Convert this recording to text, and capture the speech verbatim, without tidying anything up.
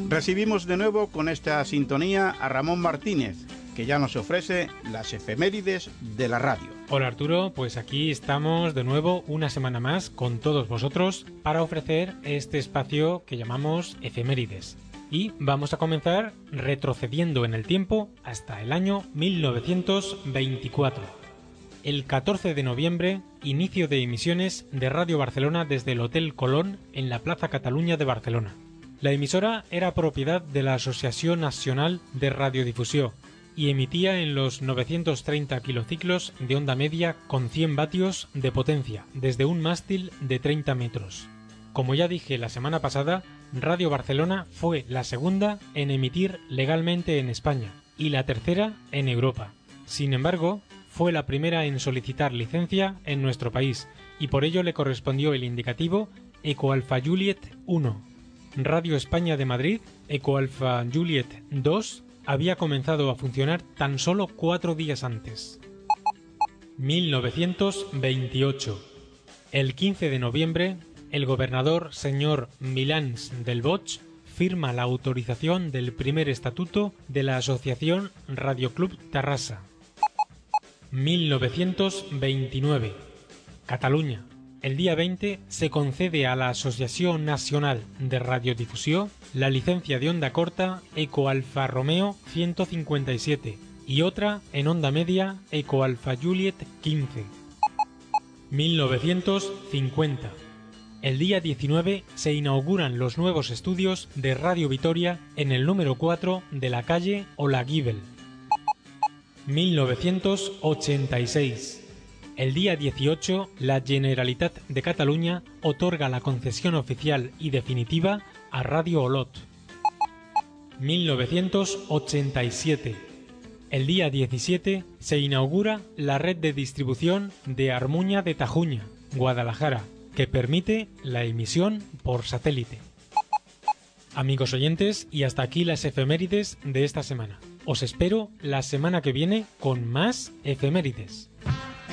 Recibimos de nuevo con esta sintonía a Ramón Martínez, que ya nos ofrece las efemérides de la radio. Hola Arturo, pues aquí estamos de nuevo una semana más con todos vosotros para ofrecer este espacio que llamamos efemérides. Y vamos a comenzar retrocediendo en el tiempo hasta el año mil novecientos veinticuatro. El catorce de noviembre, inicio de emisiones de Radio Barcelona desde el Hotel Colón en la Plaza Catalunya de Barcelona. La emisora era propiedad de la Asociació Nacional de Radiodifusió y emitía en los novecientos treinta kilociclos de onda media con cien vatios de potencia desde un mástil de treinta metros. Como ya dije la semana pasada, Radio Barcelona fue la segunda en emitir legalmente en España y la tercera en Europa. Sin embargo, fue la primera en solicitar licencia en nuestro país y por ello le correspondió el indicativo Eco Alfa Juliet uno. Radio España de Madrid, Eco Alfa Juliet dos, había comenzado a funcionar tan solo cuatro días antes. mil novecientos veintiocho. El quince de noviembre, el gobernador señor Milans del Bosch firma la autorización del primer estatuto de la Asociación Radio Club Terrassa. mil novecientos veintinueve. Cataluña. El día veinte se concede a la Asociación Nacional de Radiodifusió la licencia de onda corta Eco Alfa Romeo ciento cincuenta y siete y otra en onda media Eco Alfa Juliet quince. mil novecientos cincuenta. El día diecinueve se inauguran los nuevos estudios de Radio Vitoria en el número cuatro de la calle Olaguíbel. mil novecientos ochenta y seis. El día dieciocho, la Generalitat de Cataluña otorga la concesión oficial y definitiva a Radio Olot. mil novecientos ochenta y siete. El día diecisiete se inaugura la red de distribución de Armuña de Tajuña, Guadalajara, que permite la emisión por satélite. Amigos oyentes, y hasta aquí las efemérides de esta semana. Os espero la semana que viene con más efemérides.